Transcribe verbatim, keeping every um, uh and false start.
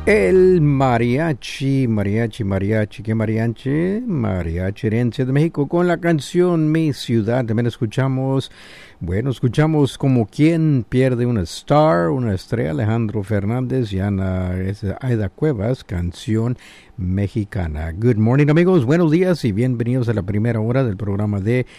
El mariachi, mariachi, mariachi, ¿qué mariachi? Mariachi Herencia de México con la canción Mi Ciudad. También escuchamos, bueno, escuchamos como quien pierde una star, una estrella, Alejandro Fernández y Ana Aida Cuevas, canción mexicana. Good morning, amigos, buenos días y bienvenidos a la primera hora del programa de